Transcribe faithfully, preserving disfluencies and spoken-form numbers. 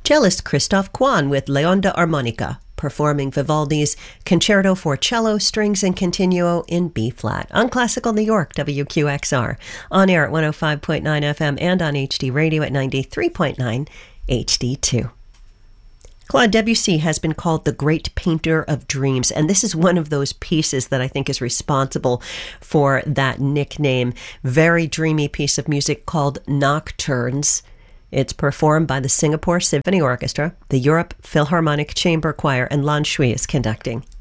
Cellist Christoph Kwan with Leonda Armonica, performing Vivaldi's Concerto for Cello, Strings, and Continuo in B-flat on Classical New York, W Q X R, on air at one oh five point nine F M and on H D Radio at ninety-three point nine H D two. Claude Debussy has been called the great painter of dreams, and this is one of those pieces that I think is responsible for that nickname. Very dreamy piece of music called Nocturnes. It's performed by the Singapore Symphony Orchestra, the Europe Philharmonic Chamber Choir, and Lan Shui is conducting.